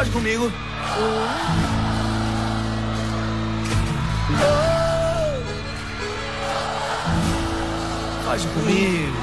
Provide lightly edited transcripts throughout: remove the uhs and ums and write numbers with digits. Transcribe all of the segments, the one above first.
Pode comigo. Pode comigo.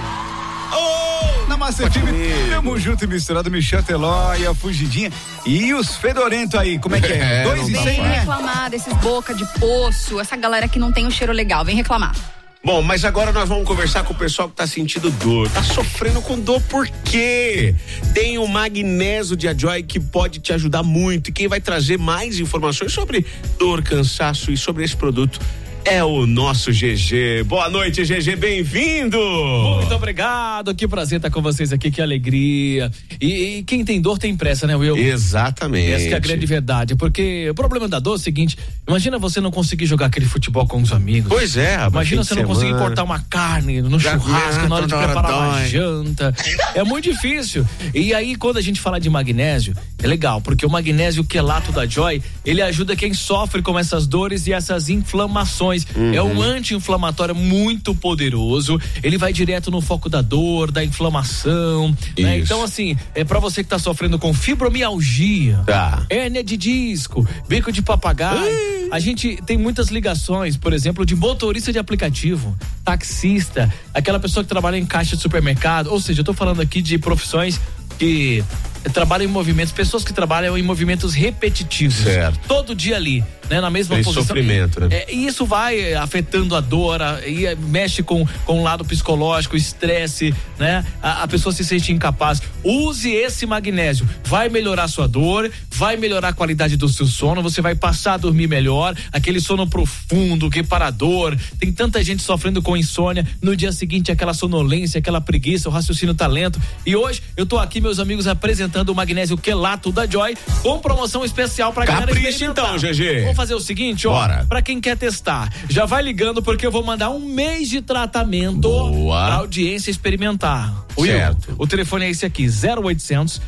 Na Master Time, tamo junto e misturado, Michel Teló e a Fugidinha. E os fedorento aí, como é que é? 2,100, Vem né? reclamar desses boca de poço, essa galera que não tem um cheiro legal, vem reclamar. Bom, mas agora nós vamos conversar com o pessoal que tá sentindo dor, tá sofrendo com dor, por quê? Tem o magnésio de Ajoy que pode te ajudar muito, e quem vai trazer mais informações sobre dor, cansaço e sobre esse produto é o nosso GG. Boa noite, GG, bem-vindo! Muito obrigado, que prazer estar com vocês aqui, que alegria. E quem tem dor tem pressa, né, Will? Exatamente. Essa que é a grande verdade, porque o problema da dor é o seguinte, imagina você não conseguir jogar aquele futebol com os amigos. Pois é, rapaz. Imagina você não conseguir cortar uma carne no churrasco, na hora de preparar uma janta. É muito difícil. E aí, quando a gente fala de magnésio, é legal, porque o magnésio quelato da Joy, ele ajuda quem sofre com essas dores e essas inflamações. É um anti-inflamatório muito poderoso. Ele vai direto no foco da dor, da inflamação, né? Então, assim, é pra você que tá sofrendo com fibromialgia, hérnia de disco, bico de papagaio. A gente tem muitas ligações, por exemplo, de motorista de aplicativo, taxista, aquela pessoa que trabalha em caixa de supermercado. Ou seja, eu tô falando aqui de profissões que trabalham em movimentos, pessoas que trabalham em movimentos repetitivos. Certo. Todo dia ali, né? Na mesma tem posição. Sofrimento, né? E isso vai afetando a dor, e mexe com o lado psicológico, estresse, né? A pessoa se sente incapaz. Use esse magnésio. Vai melhorar a sua dor, vai melhorar a qualidade do seu sono, você vai passar a dormir melhor, aquele sono profundo, reparador. Tem tanta gente sofrendo com insônia, no dia seguinte aquela sonolência, aquela preguiça, o raciocínio tá lento. E hoje eu tô aqui, meus amigos, apresentando o magnésio quelato da Joy com promoção especial pra galera experimentar. Então, GG. Vamos fazer o seguinte, ó, pra quem quer testar, já vai ligando porque eu vou mandar um mês de tratamento pra audiência experimentar. Certo. O telefone é esse aqui, 0800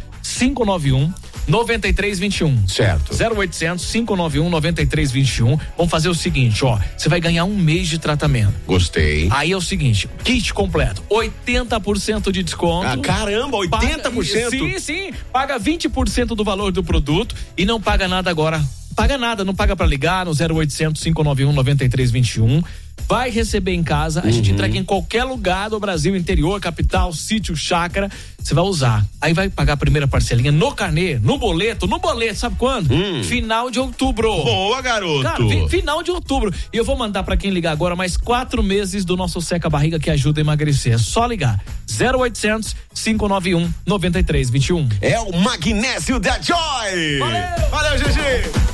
591 9321. Certo. 0800 591 9321. Vamos fazer o seguinte, ó, você vai ganhar um mês de tratamento. Gostei. Aí é o seguinte, kit completo, 80% de desconto. Ah, caramba, 80%? Sim, paga 20% do valor do produto e não paga nada agora. Paga nada, não paga pra ligar no 0800 591 9321. Vai receber em casa, a gente entrega em qualquer lugar do Brasil, interior, capital, sítio, chácara, você vai usar. Aí vai pagar a primeira parcelinha no carnê, no boleto, sabe quando? Final de outubro. Boa, garoto. Cara, final de outubro. E eu vou mandar pra quem ligar agora mais 4 meses do nosso Seca Barriga que ajuda a emagrecer. É só ligar. 0800 591 9321. É o magnésio da Joy. Valeu, GG.